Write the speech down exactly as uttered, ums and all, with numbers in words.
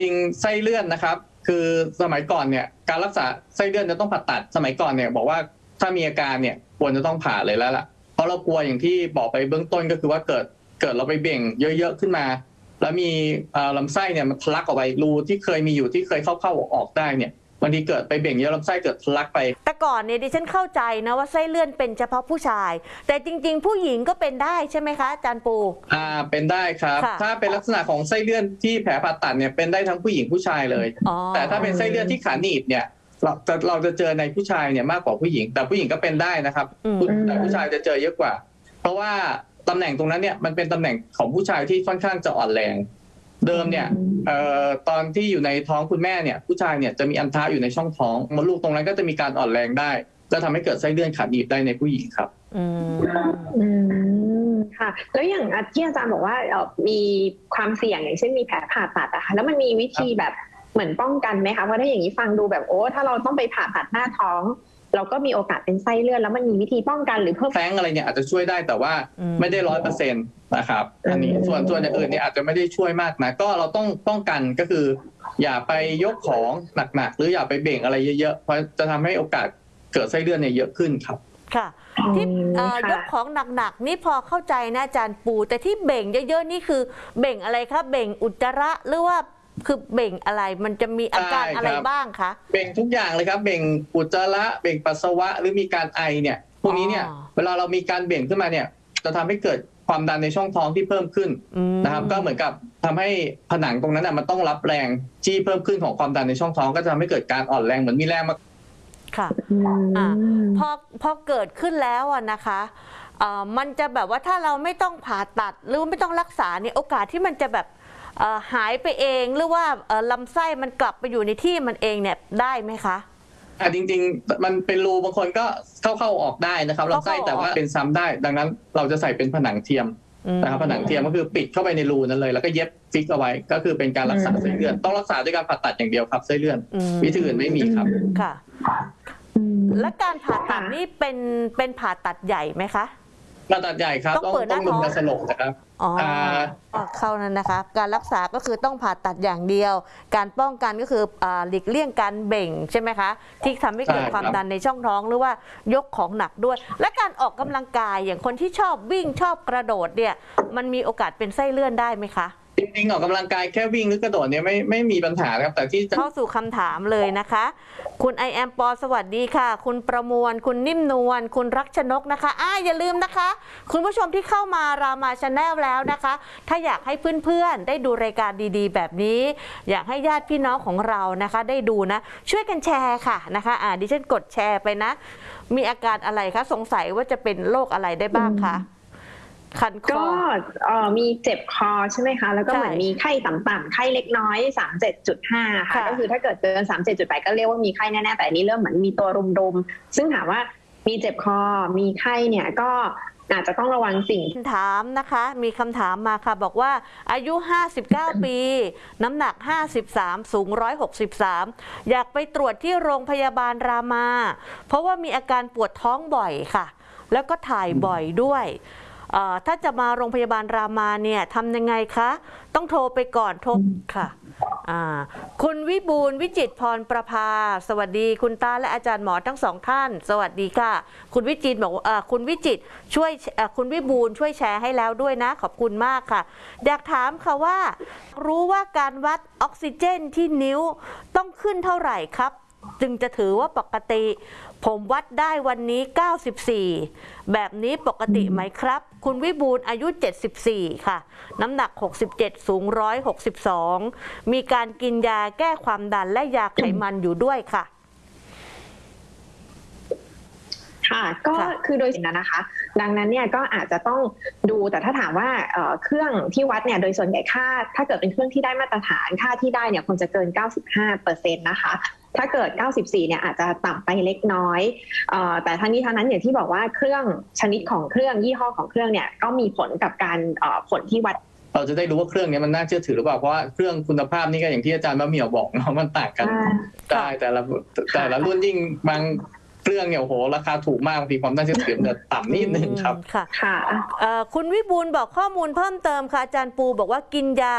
จริงไส้เลื่อนนะครับคือสมัยก่อนเนี่ยการรักษาไส้เลื่อนจะต้องผ่าตัดสมัยก่อนเนี่ยบอกว่าถ้ามีอาการเนี่ยควรจะต้องผ่าเลยแล้วล่ะเพราะเรากลัวอย่างที่บอกไปเบื้องต้นก็คือว่าเกิดเกิดเราไปเบ่งเยอะๆขึ้นมาแล้วมีลำไส้เนี่ยมันทะลักออกไปรูที่เคยมีอยู่ที่เคยเข้าๆออกได้เนี่ยบางทีเกิดไปเบ่งเยอะลำไส้เกิดทะลักไปแต่ก่อนเนี่ยดิฉันเข้าใจนะว่าไส้เลื่อนเป็นเฉพาะผู้ชายแต่จริงๆผู้หญิงก็เป็นได้ใช่ไหมคะอาจารย์ปูอ่าเป็นได้ครับถ้าเป็นลักษณะของไส้เลื่อนที่แผลผ่าตัดเนี่ยเป็นได้ทั้งผู้หญิงผู้ชายเลยแต่ถ้าเป็นไส้เลื่อนที่ขาหนีบเนี่ยเราจะเราจะเจอในผู้ชายเนี่ยมากกว่าผู้หญิงแต่ผู้หญิงก็เป็นได้นะครับแต่ผู้ชายจะเจอเยอะกว่าเพราะว่าตำแหน่งตรงนั้นเนี่ยมันเป็นตำแหน่งของผู้ชายที่ค่อนข้างจะอ่อนแรงเดิมเนี่ยเอ่อตอนที่อยู่ในท้องคุณแม่เนี่ยผู้ชายเนี่ยจะมีอันทะอยู่ในช่องท้องมดลูกตรงนั้นก็จะมีการอ่อนแรงได้จะทำให้เกิดไส้เลื่อนขาหนีบได้ในผู้หญิงครับอืมค่ะแล้วอย่างที่อาจารย์บอกว่ามีความเสี่ยงอย่างเช่นมีแผลผ่าตัดอะค่ะแล้วมันมีวิธีแบบเหมือนป้องกันไหมคะเพราะถ้าอย่างนี้ฟังดูแบบโอ้ถ้าเราต้องไปผ่าตัดหน้าท้องเราก็มีโอกาสเป็นไส้เลื่อนแล้วมันมีวิธีป้องกันหรือเพิ่มแท้งอะไรเนี่ยอาจจะช่วยได้แต่ว่าไม่ได้ร้อยเปอร์เซ็นต์นะครับอันนี้ส่วนส่วนอย่างอื่นเนี่ยอาจจะไม่ได้ช่วยมากนะก็เราต้องป้องกันก็คืออย่าไปยกของหนักๆหรืออย่าไปเบ่งอะไรเยอะๆเพราะจะทำให้โอกาสเกิดไส้เลื่อนเนี่ยเยอะขึ้นครับค่ะที่ยกของหนักๆนี่พอเข้าใจนะอาจารย์ปูแต่ที่เบ่งเยอะๆนี่คือเบ่งอะไรคะเบ่งอุจจาระหรือว่าคือเบ่งอะไรมันจะมีอาการอะไรบ้างคะเบ่งทุกอย่างเลยครับเบ่งอุจจาระเบ่งปัสสาวะหรือมีการไอเนี่ยพวกนี้เนี่ยเวลาเรามีการเบ่งขึ้นมาเนี่ยจะทำให้เกิดความดันในช่องท้องที่เพิ่มขึ้นนะครับก็เหมือนกับทำให้ผนังตรงนั้นมันต้องรับแรงที่เพิ่มขึ้นของความดันในช่องท้องก็จะทำให้เกิดการอ่อนแรงเหมือนมีแรงมาค่ะอ่าพอพอเกิดขึ้นแล้วอ่ะนะคะมันจะแบบว่าถ้าเราไม่ต้องผ่าตัดหรือไม่ต้องรักษาเนี่ยโอกาสที่มันจะแบบหายไปเองหรือว่าลำไส้มันกลับไปอยู่ในที่มันเองเนี่ยได้ไหมคะอ่าจริงๆมันเป็นรูบางคนก็เข้าเข้าออกได้นะครับลำไส้แต่ว่าเป็นซ้ำได้ดังนั้นเราจะใส่เป็นผนังเทียมนะครับผนังเทียมก็คือปิดเข้าไปในรูนั้นเลยแล้วก็เย็บฟิกเอาไว้ก็คือเป็นการรักษาไส้เลื่อนต้องรักษาด้วยการผ่าตัดอย่างเดียวครับไส้เลื่อนวิธีอื่นไม่มีครับค่ะและการผ่าตัดนี่เป็นเป็นผ่าตัดใหญ่ไหมคะผ่าตัดใหญ่ครับต้องต้องลงยาสลบนะครับอ๋อเข้านั้นนะคะการรักษาก็คือต้องผ่าตัดอย่างเดียวการป้องกันก็คือหลีกเลี่ยงการเบ่งใช่ไหมคะที่ทำให้เกิดความดันในช่องท้องหรือว่ายกของหนักด้วยและการออกกำลังกายอย่างคนที่ชอบวิ่งชอบกระโดดเนี่ยมันมีโอกาสเป็นไส้เลื่อนได้ไหมคะจริงๆออกกำลังกายแค่วิ่งหรือกระโดดเนี่ยไม่ไม่มีปัญหาครับแต่ที่เข้าสู่คำถามเลยนะคะคุณไอแอมปอสวัสดีค่ะคุณประมวลคุณนิ่มนวลคุณรักชนกนะคะอ่าอย่าลืมนะคะคุณผู้ชมที่เข้ามารามาชาแนลแล้วนะคะถ้าอยากให้เพื่อนๆได้ดูรายการดีๆแบบนี้อยากให้ญาติพี่น้องของเรานะคะได้ดูนะช่วยกันแชร์ค่ะนะคะอ่าดิฉันกดแชร์ไปนะมีอาการอะไรคะสงสัยว่าจะเป็นโรคอะไรได้บ้างคะก็มีเจ็บคอใช่ไหมคะแล้วก็เหมือนมีไข้ต่ำๆไข้เล็กน้อย สามสิบเจ็ดจุดห้า ค่ะก็คือถ้าเกิดเกิน สามสิบเจ็ดจุดแปด ก็เรียกว่ามีไข้แน่ๆแต่อันนี้เริ่มเหมือนมีตัวรุมๆซึ่งถามว่ามีเจ็บคอมีไข้เนี่ยก็อาจจะต้องระวังสิ่งถามนะคะมีคำถามมาค่ะบอกว่าอายุห้าสิบเก้าปีน้ำหนักห้าสิบสามสูงหนึ่งร้อยหกสิบสามอยากไปตรวจที่โรงพยาบาลรามาเพราะว่ามีอาการปวดท้องบ่อยค่ะแล้วก็ถ่ายบ่อยด้วยถ้าจะมาโรงพยาบาลรามาเนี่ยทำยังไงคะต้องโทรไปก่อนโทรค่ะคุณวิบูลย์วิจิตรพรประภาสวัสดีคุณตาและอาจารย์หมอทั้งสองท่านสวัสดีค่ะคุณวิจิตรบอกว่าคุณวิจิตรช่วยคุณวิบูลย์ช่วยแชร์ให้แล้วด้วยนะขอบคุณมากค่ะอยากถามค่ะว่ารู้ว่าการวัดออกซิเจนที่นิ้วต้องขึ้นเท่าไหร่ครับจึงจะถือว่าปกติผมวัดได้วันนี้เก้าสิบสี่แบบนี้ปกติไหมครับคุณวิบูลย์อายุเจ็ดสิบสี่ค่ะน้ำหนักหกสิบเจ็ดสูงหนึ่งร้อยหกสิบสองมีการกินยาแก้ความดันและยาไขมันอยู่ด้วยค่ะค่ะก็คือโดยสินนะคะดังนั้นเนี่ยก็อาจจะต้องดูแต่ถ้าถามว่าเครื่องที่วัดเนี่ยโดยส่วนใหญ่ค่าถ้าเกิดเป็นเครื่องที่ได้มาตรฐานค่าที่ได้เนี่ยควรจะเกิน เก้าสิบห้าเปอร์เซ็นต์ นะคะถ้าเกิดเก้าสิบสี่เนี่ยอาจจะต่ำไปเล็กน้อยแต่ทั้งนี้ทั้งนั้นอย่างที่บอกว่าเครื่องชนิดของเครื่องยี่ห้อของเครื่องเนี่ยก็มีผลกับการผลที่วัดเราจะได้รู้ว่าเครื่องนี้มันน่าเชื่อถือหรือเปล่าเพราะว่าเครื่องคุณภาพนี่ก็อย่างที่อาจารย์มะเหมี่ยวบอกเนาะมันต่างกันได้แต่ละแต่ละรุ่นยิ่งบางเครื่องเนี่ยโอ้โหราคาถูกมากบางทีความน่าเชื่อถือจะต่ำนิดนึงครับค่ะคุณวิบูลย์บอกข้อมูลเพิ่มเติมค่ะอาจารย์ปูบอกว่ากินยา